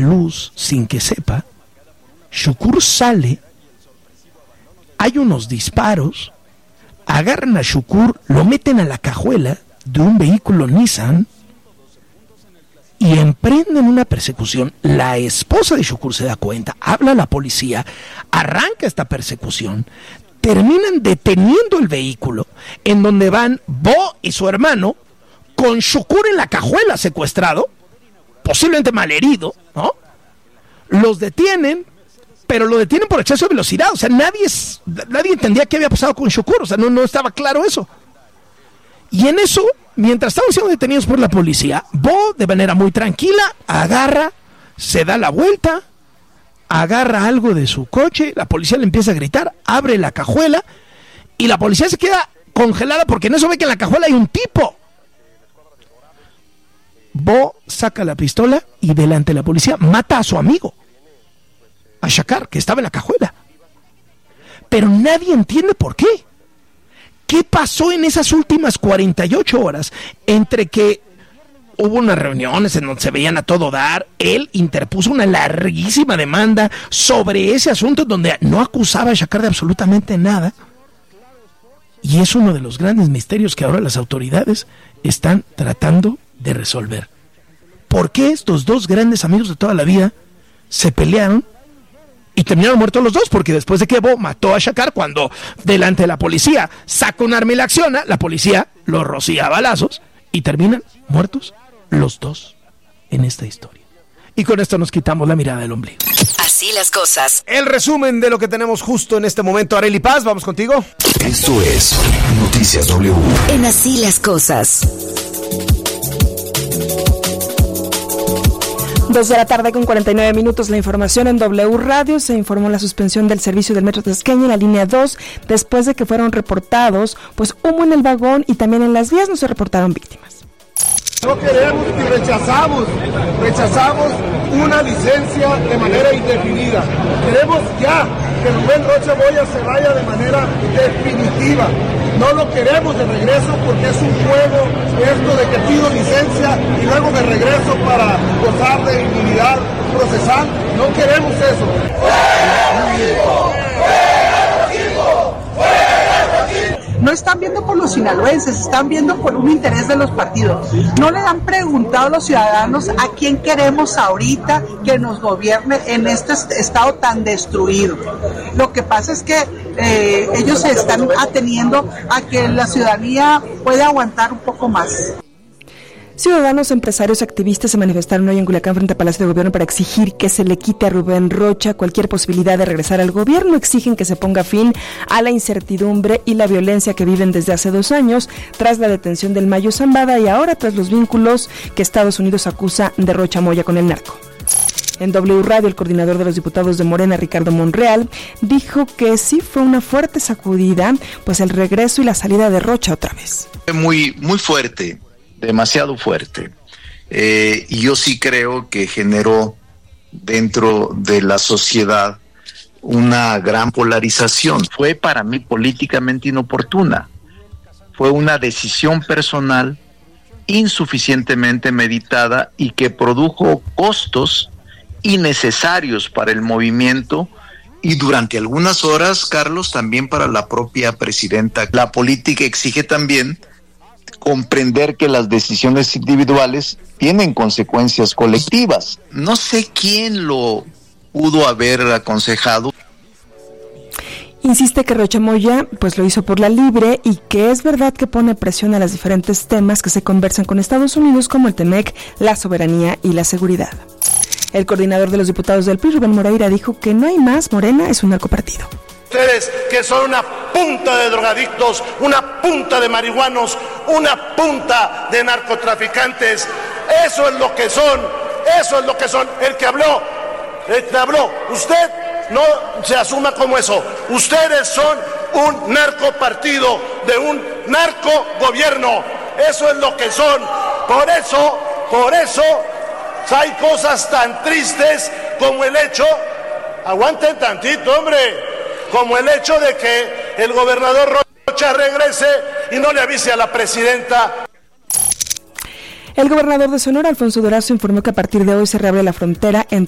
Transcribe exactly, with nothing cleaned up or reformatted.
luz sin que sepa. Shakur sale, hay unos disparos, agarran a Shakur, lo meten a la cajuela de un vehículo Nissan y emprenden una persecución. La esposa de Shakur se da cuenta, habla a la policía, arranca esta persecución, terminan deteniendo el vehículo en donde van Bo y su hermano con Shakur en la cajuela secuestrado, posiblemente malherido, ¿no? Los detienen, pero lo detienen por exceso de velocidad. O sea, nadie, nadie entendía qué había pasado con Shakur. O sea, no, no estaba claro eso. Y en eso, mientras estaban siendo detenidos por la policía, Bo, de manera muy tranquila, agarra, se da la vuelta, agarra algo de su coche, la policía le empieza a gritar, abre la cajuela, y la policía se queda congelada porque en eso ve que en la cajuela hay un tipo. Bo saca la pistola y delante de la policía mata a su amigo, a Shakur, que estaba en la cajuela. Pero nadie entiende por qué. ¿Qué pasó en esas últimas cuarenta y ocho horas entre que hubo unas reuniones en donde se veían a todo dar? Él interpuso una larguísima demanda sobre ese asunto donde no acusaba a Shakur de absolutamente nada. Y es uno de los grandes misterios que ahora las autoridades están tratando de resolver. ¿Por qué estos dos grandes amigos de toda la vida se pelearon y terminaron muertos los dos? Porque después de que Bo mató a Shakur, cuando delante de la policía saca un arma y la acciona, la policía los rocía a balazos y terminan muertos los dos en esta historia. Y con esto nos quitamos la mirada del ombligo. Así las cosas. El resumen de lo que tenemos justo en este momento. Arely Paz, vamos contigo. Esto es Noticias W. En Así las cosas. Dos de la tarde con cuarenta y nueve minutos, la información en W Radio. Se informó la suspensión del servicio del Metro Tasqueña en la línea dos después de que fueron reportados pues humo en el vagón y también en las vías. No se reportaron víctimas. No queremos y rechazamos, rechazamos una licencia de manera indefinida. Queremos ya que Rubén Rocha Moya se vaya de manera definitiva. No lo queremos de regreso porque es un juego esto de que pido licencia y luego me regreso para gozar de inmunidad procesal. No queremos eso. ¡Fuera racismo! ¡Fuera racismo! ¡Fuera racismo! No están viendo por los sinaloenses, están viendo por un interés de los partidos. No le han preguntado a los ciudadanos a quién queremos ahorita que nos gobierne en este estado tan destruido. Lo que pasa es que eh, ellos se están ateniendo a que la ciudadanía pueda aguantar un poco más. Ciudadanos, empresarios, activistas se manifestaron hoy en Culiacán frente al Palacio de Gobierno para exigir que se le quite a Rubén Rocha cualquier posibilidad de regresar al gobierno. Exigen que se ponga fin a la incertidumbre y la violencia que viven desde hace dos años tras la detención del Mayo Zambada y ahora tras los vínculos que Estados Unidos acusa de Rocha Moya con el narco. En W Radio, el coordinador de los diputados de Morena, Ricardo Monreal, dijo que sí fue una fuerte sacudida, pues el regreso y la salida de Rocha otra vez. Muy, muy fuerte. Demasiado fuerte. Eh, y yo sí creo que generó dentro de la sociedad una gran polarización. Fue para mí políticamente inoportuna. Fue una decisión personal insuficientemente meditada y que produjo costos innecesarios para el movimiento y durante algunas horas, Carlos, también para la propia presidenta. La política exige también comprender que las decisiones individuales tienen consecuencias colectivas. No sé quién lo pudo haber aconsejado. Insiste que Rocha Moya pues lo hizo por la libre y que es verdad que pone presión a los diferentes temas que se conversan con Estados Unidos como el Temec, la soberanía y la seguridad. El coordinador de los diputados del P R I, Rubén Moreira, dijo que no hay más, Morena es un narcopartido. Ustedes que son una punta de drogadictos, una punta de marihuanos, una punta de narcotraficantes, eso es lo que son, eso es lo que son. El que habló, el que habló, usted no se asuma como eso. Ustedes son un narcopartido de un narcogobierno, eso es lo que son. Por eso, por eso hay cosas tan tristes como el hecho, aguanten tantito, hombre, como el hecho de que el gobernador Rocha regrese y no le avise a la presidenta. El gobernador de Sonora, Alfonso Durazo, informó que a partir de hoy se reabre la frontera entre